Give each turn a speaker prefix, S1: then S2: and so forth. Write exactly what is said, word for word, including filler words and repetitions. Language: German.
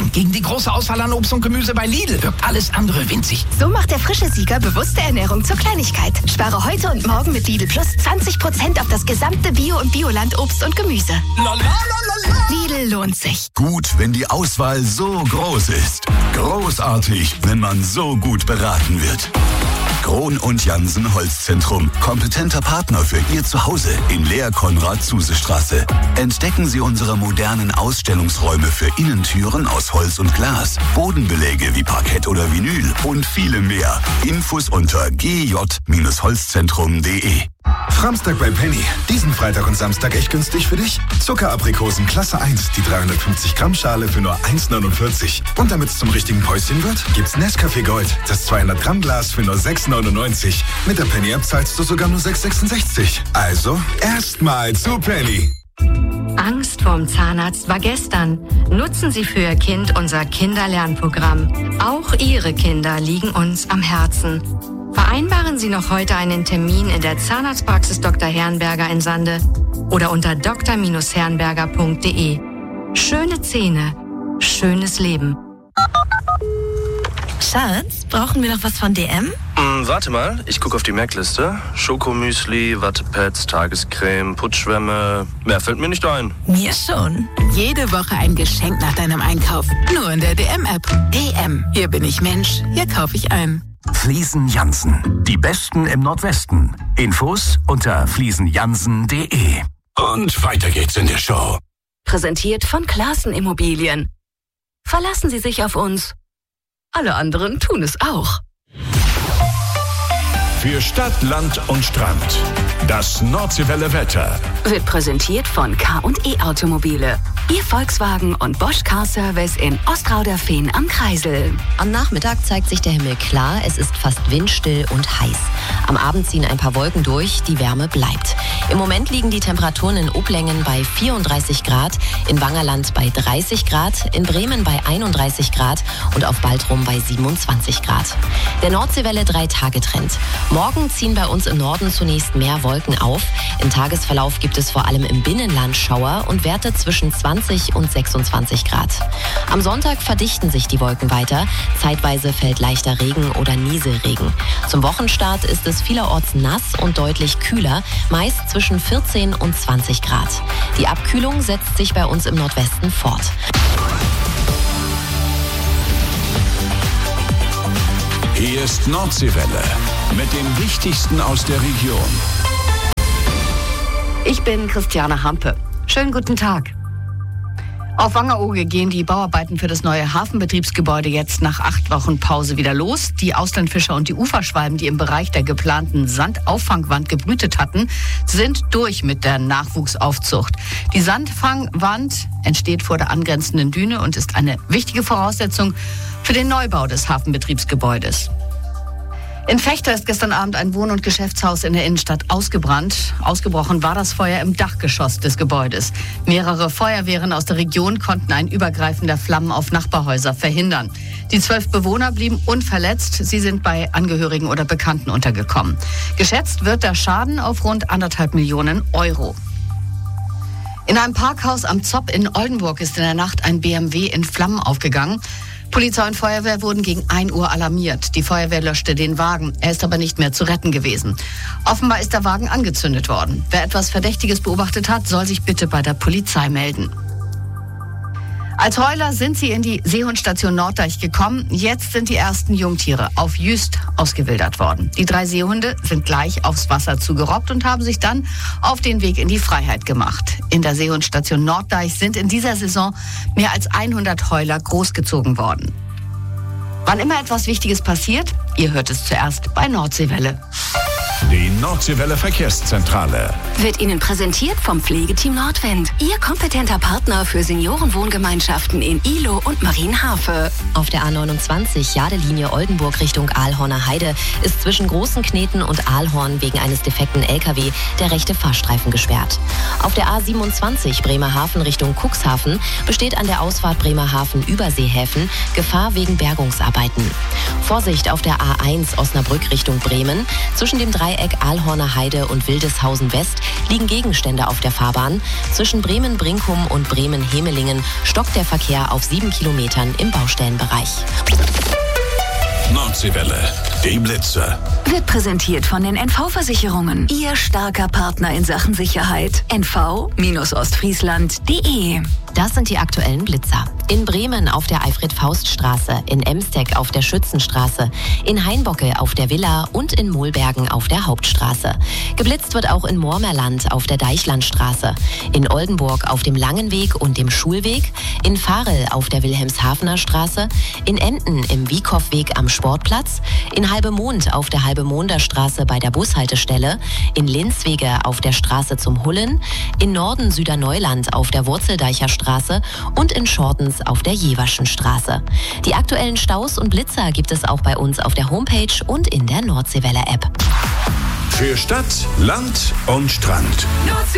S1: Und gegen die große Auswahl an Obst und Gemüse bei Lidl wirkt alles andere winzig.
S2: So macht der frische Sieger bewusste Ernährung zur Kleinigkeit. Spare heute und morgen mit Lidl Plus zwanzig Prozent auf das gesamte Bio- und Bioland-Obst und Gemüse. Lidl lohnt sich.
S3: Gut, wenn die Auswahl so groß ist. Großartig, wenn man so gut beraten wird. Krohn und Jansen Holzzentrum. Kompetenter Partner für Ihr Zuhause in Lehr-Konrad-Zuse-Straße. Entdecken Sie unsere modernen Ausstellungsräume für Innentüren aus Holz und Glas, Bodenbeläge wie Parkett oder Vinyl und viele mehr. Infos unter g j Holzzentrum punkt de.
S4: Framstag bei Penny. Diesen Freitag und Samstag echt günstig für dich. Zuckeraprikosen Klasse eins, die dreihundertfünfzig Gramm Schale für nur eins neunundvierzig. Und damit es zum richtigen Päuschen wird, gibt's Nescafé Gold, das zweihundert Gramm Glas für nur sechs neunundneunzig. Mit der Penny App zahlst du sogar nur sechs sechsundsechzig. Also erstmal zu Penny.
S5: Angst vorm Zahnarzt war gestern. Nutzen Sie für Ihr Kind unser Kinderlernprogramm. Auch Ihre Kinder liegen uns am Herzen. Vereinbaren Sie noch heute einen Termin in der Zahnarztpraxis Doktor Herrenberger in Sande oder unter d r herrenberger punkt de. Schöne Zähne, schönes Leben.
S2: Schatz, brauchen wir noch was von D M?
S6: Hm, warte mal, ich gucke auf die Merkliste. Schokomüsli, Wattepads, Tagescreme, Putzschwämme. Mehr fällt mir nicht ein.
S2: Mir schon.
S7: Jede Woche ein Geschenk nach deinem Einkauf. Nur in der D M-App. D M. Hier bin ich Mensch. Hier kaufe ich ein.
S8: Fliesen Jansen. Die Besten im Nordwesten. Infos unter fliesen jansen punkt de.
S3: Und weiter geht's in der Show.
S9: Präsentiert von Klaassen Immobilien. Verlassen Sie sich auf uns. Alle anderen tun es auch.
S10: Für Stadt, Land und Strand. Das Nordseewelle Wetter.
S9: Wird präsentiert von K und E Automobile. Ihr Volkswagen und Bosch Car Service in Ostrauderfehn am Kreisel.
S11: Am Nachmittag zeigt sich der Himmel klar. Es ist fast windstill und heiß. Am Abend ziehen ein paar Wolken durch. Die Wärme bleibt. Im Moment liegen die Temperaturen in Oblängen bei vierunddreißig Grad, in Wangerland bei dreißig Grad, in Bremen bei einunddreißig Grad und auf Baltrum bei siebenundzwanzig Grad. Der Nordseewelle drei-Tage-Trend. Morgen ziehen bei uns im Norden zunächst mehr Wolken auf. Im Tagesverlauf gibt es vor allem im Binnenland Schauer und Werte zwischen zwanzig und sechsundzwanzig Grad. Am Sonntag verdichten sich die Wolken weiter. Zeitweise fällt leichter Regen oder Nieselregen. Zum Wochenstart ist es vielerorts nass und deutlich kühler, meist zwischen vierzehn und zwanzig Grad. Die Abkühlung setzt sich bei uns im Nordwesten fort.
S10: Hier ist Nordseewelle mit dem Wichtigsten aus der Region.
S12: Ich bin Christiane Hampe. Schönen guten Tag. Auf Wangerooge gehen die Bauarbeiten für das neue Hafenbetriebsgebäude jetzt nach acht Wochen Pause wieder los. Die Auslandfischer und die Uferschwalben, die im Bereich der geplanten Sandauffangwand gebrütet hatten, sind durch mit der Nachwuchsaufzucht. Die Sandfangwand entsteht vor der angrenzenden Düne und ist eine wichtige Voraussetzung für den Neubau des Hafenbetriebsgebäudes. In Vechta ist gestern Abend ein Wohn- und Geschäftshaus in der Innenstadt ausgebrannt. Ausgebrochen war das Feuer im Dachgeschoss des Gebäudes. Mehrere Feuerwehren aus der Region konnten ein Übergreifen der Flammen auf Nachbarhäuser verhindern. Die zwölf Bewohner blieben unverletzt. Sie sind bei Angehörigen oder Bekannten untergekommen. Geschätzt wird der Schaden auf rund anderthalb Millionen Euro. In einem Parkhaus am Zopp in Oldenburg ist in der Nacht ein B M W in Flammen aufgegangen. Polizei und Feuerwehr wurden gegen ein Uhr alarmiert. Die Feuerwehr löschte den Wagen. Er ist aber nicht mehr zu retten gewesen. Offenbar ist der Wagen angezündet worden. Wer etwas Verdächtiges beobachtet hat, soll sich bitte bei der Polizei melden. Als Heuler sind sie in die Seehundstation Norddeich gekommen. Jetzt sind die ersten Jungtiere auf Jüst ausgewildert worden. Die drei Seehunde sind gleich aufs Wasser zugerobbt und haben sich dann auf den Weg in die Freiheit gemacht. In der Seehundstation Norddeich sind in dieser Saison mehr als hundert Heuler großgezogen worden. Wann immer etwas Wichtiges passiert, ihr hört es zuerst bei Nordseewelle.
S10: Die Nordseewelle Verkehrszentrale
S9: Wird Ihnen präsentiert vom Pflegeteam Nordwind. Ihr kompetenter Partner für Seniorenwohngemeinschaften in Ihlow und Marienhafe.
S11: Auf der A neunundzwanzig Jadelinie Oldenburg Richtung Aalhorner Heide ist zwischen Großenkneten und Aalhorn wegen eines defekten L K W der rechte Fahrstreifen gesperrt. Auf der A siebenundzwanzig Bremerhaven Richtung Cuxhaven besteht an der Ausfahrt Bremerhaven-Überseehäfen Gefahr wegen Bergungsarbeiten. Vorsicht auf der A eins Osnabrück Richtung Bremen zwischen dem Dreieck Dreieck Aalhorner Heide und Wildeshausen West liegen Gegenstände auf der Fahrbahn. Zwischen Bremen-Brinkum und Bremen-Hemelingen stockt der Verkehr auf sieben Kilometern im Baustellenbereich.
S10: Nordseewelle, die Blitzer.
S9: Wird präsentiert von den N V-Versicherungen. Ihr starker Partner in Sachen Sicherheit. N V Ostfriesland punkt de.
S11: Das sind die aktuellen Blitzer. In Bremen auf der Alfred-Faust-Straße, in Emsteg auf der Schützenstraße, in Hainbocke auf der Villa und in Mohlbergen auf der Hauptstraße. Geblitzt wird auch in Moormerland auf der Deichlandstraße, in Oldenburg auf dem Langenweg und dem Schulweg, in Varel auf der Wilhelmshavener Straße, in Emden im Wiekhoffweg am Sportplatz, in Halbemond auf der Halbemonder Straße bei der Bushaltestelle, in Linzwege auf der Straße zum Hullen, in Norden Süderneuland auf der Wurzeldeicher Straße und in Schortens auf der Jeverschen Straße. Die aktuellen Staus und Blitzer gibt es auch bei uns auf der Homepage und in der Nordseewelle-App.
S10: Für Stadt, Land und Strand.
S9: Nordsee